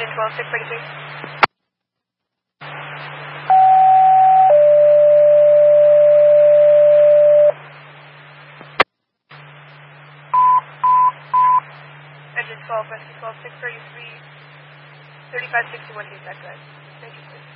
Engine 12, 633. Engine 12, Rescue 12, 633, 3561 feedback, guys. Thank you, sir.